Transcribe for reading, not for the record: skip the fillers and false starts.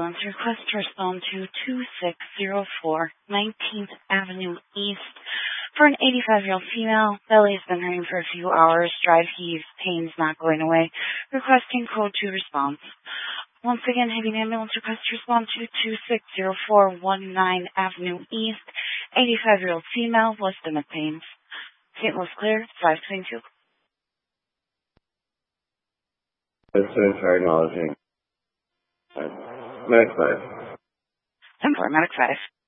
ambulance. Request to respond to 2604 19th Avenue East for an 85-year-old female. Belly has been hurting for a few hours. Drive heaves. Pain's not going away. Requesting code 2 response. Once again, heavy ambulance request to respond to 2604 19th Avenue East. 85-year-old female with stomach pains. St. Louis clear, 522. Incident for acknowledging. Medic 5. 10-4, Medic 5.